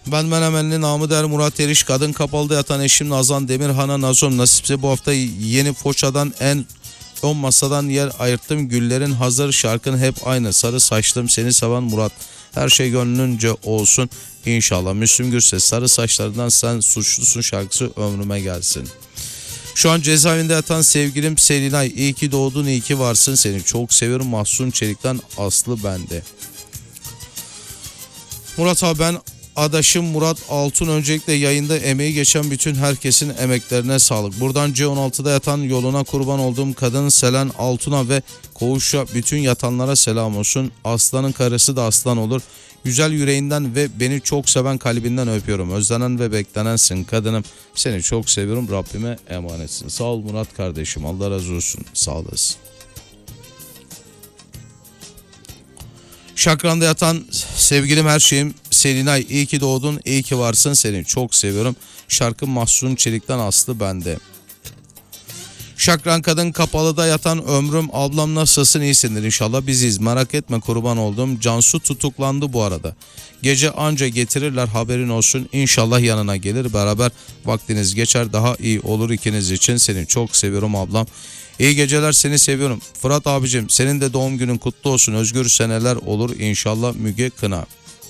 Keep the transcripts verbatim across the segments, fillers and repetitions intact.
Ben Menemenli namı der Murat Eriş, kadın kapalıda yatan eşim Nazan Demirhan'a nazom nasipse bu hafta yeni Foça'dan en on masadan yer ayırttım. Güllerin hazır, şarkın hep aynı, sarı saçlım seni seven Murat. Her şey gönlünce olsun inşallah. Müslüm Gürses, sarı saçlarından sen suçlusun şarkısı ömrüme gelsin. Şu an cezaevinde yatan sevgilim Selinay, iyi ki doğdun, iyi ki varsın, seni çok seviyorum. Mahsun Çelik'ten Aslı bende. Murat abi, ben adaşım Murat Altun, öncelikle yayında emeği geçen bütün herkesin emeklerine sağlık. Buradan C on altıda yatan, yoluna kurban olduğum kadın Selen Altun'a ve koğuşa bütün yatanlara selam olsun. Aslanın karısı da aslan olur. Güzel yüreğinden ve beni çok seven kalbinden öpüyorum. Özlenen ve beklenensin kadınım. Seni çok seviyorum. Rabbime emanetsin. Sağ ol Murat kardeşim. Allah razı olsun. Sağ olasın. Şakran'da yatan sevgilim her şeyim Selinay, iyi ki doğdun, iyi ki varsın, seni çok seviyorum. Şarkı Mahsun Çelik'ten Aslı bende. Şakran kadın kapalıda yatan ömrüm ablam nasılsın, iyisindir inşallah, biziz merak etme kurban oldum. Cansu tutuklandı bu arada. Gece anca getirirler, haberin olsun, inşallah yanına gelir, beraber vaktiniz geçer, daha iyi olur ikiniz için, seni çok seviyorum ablam. İyi geceler, seni seviyorum. Fırat abicim, senin de doğum günün kutlu olsun, özgür seneler olur inşallah. Müge Kına.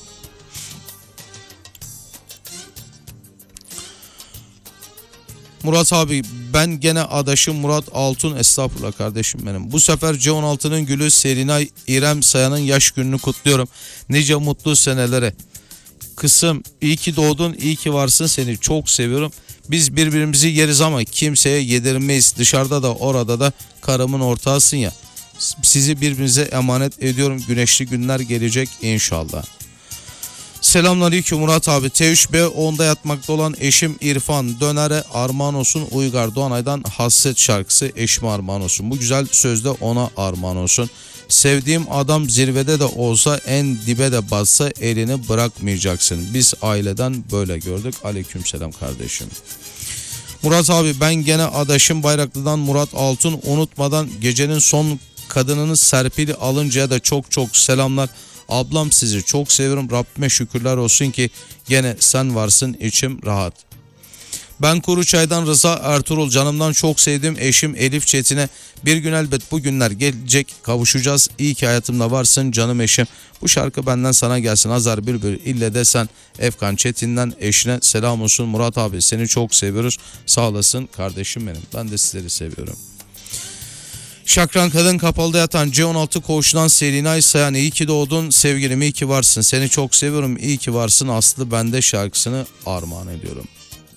Murat abi, ben gene adaşım Murat Altun, estağfurullah kardeşim benim. Bu sefer C on altının gülü Selinay İrem Sayan'ın yaş gününü kutluyorum. Nice mutlu senelere. Kızım, iyi ki doğdun, iyi ki varsın, seni çok seviyorum. Biz birbirimizi yeriz ama kimseye yedirmeyiz. Dışarıda da orada da karımın ortağısın ya. Sizi birbirinize emanet ediyorum. Güneşli günler gelecek inşallah. Selamünaleyküm Murat abi. T üç B onda yatmakta olan eşim İrfan Döner'e armağan olsun. Uygar Doğanay'dan Hasret şarkısı eşime armağan olsun. Bu güzel sözde ona armağan olsun. Sevdiğim adam zirvede de olsa, en dibe de bassa elini bırakmayacaksın. Biz aileden böyle gördük. Aleykümselam kardeşim. Murat abi, ben gene adaşım Bayraklı'dan Murat Altun, unutmadan gecenin son kadınını Serpil'i alıncaya da çok çok selamlar. Ablam, sizi çok seviyorum. Rabbime şükürler olsun ki gene sen varsın, içim rahat. Ben Kuruçay'dan Rıza Ertuğrul, canımdan çok sevdiğim eşim Elif Çetin'e bir gün elbet bu günler gelecek, kavuşacağız. İyi ki hayatımda varsın canım eşim. Bu şarkı benden sana gelsin. Azar Bülbül ille desen Efkan Çetin'den eşine selam olsun. Murat abi, seni çok seviyoruz. Sağ olasın kardeşim benim. Ben de sizleri seviyorum. Şakran kadın kapalıda yatan C on altı koğuşundan Selinay Sayan, iyi ki doğdun sevgilim, iyi ki varsın, seni çok seviyorum, iyi ki varsın Aslı bende şarkısını armağan ediyorum.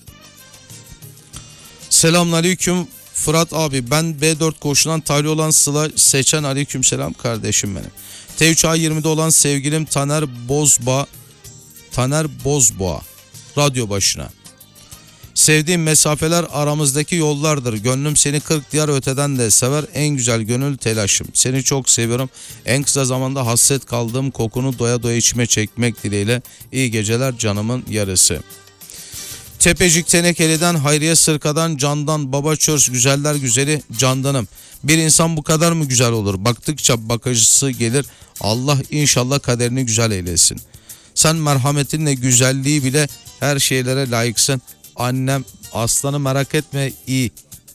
Selamünaleyküm Fırat abi, ben B dört koğuşundan tahliye olan Sıla Seçen, aleykümselam kardeşim benim. T üç A yirmide olan sevgilim Taner Bozboğa, Taner Bozboğa radyo başına. Sevdiğim mesafeler aramızdaki yollardır. Gönlüm seni kırk diyar öteden de sever. En güzel gönül telaşım. Seni çok seviyorum. En kısa zamanda hasret kaldığım kokunu doya doya içime çekmek dileğiyle. İyi geceler canımın yarısı. Tepecik Tenekeli'den Hayriye Sırka'dan Candan Baba Çörs, güzeller güzeli Candanım. Bir insan bu kadar mı güzel olur? Baktıkça bakıcısı gelir. Allah inşallah kaderini güzel eylesin. Sen merhametinle güzelliği bile her şeylere layıksın. Annem aslanı merak etme, iyi.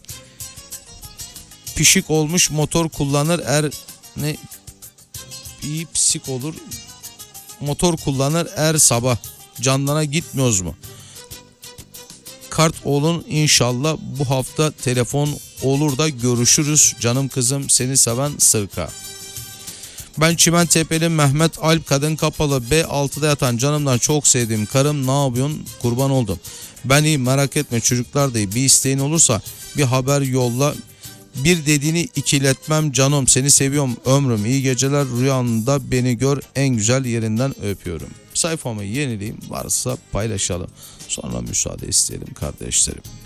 Pişik olmuş motor kullanır er ne iyi psik olur. Motor kullanır er sabah. Candan'a gitmiyoruz mu? Kart olun inşallah, bu hafta telefon olur da görüşürüz. Canım kızım, seni seven Sırka. Ben Çimentepe'li Mehmet Alp, kadın kapalı B altıda yatan canımdan çok sevdiğim karım, ne yapıyorsun kurban oldum. Ben iyi, merak etme, çocuklar da iyi. Bir isteğin olursa bir haber yolla. Bir dediğini ikiletmem canım, seni seviyorum ömrüm, iyi geceler, rüyanda beni gör, en güzel yerinden öpüyorum. Sayfamı yenileyim, varsa paylaşalım, sonra müsaade isteyelim kardeşlerim.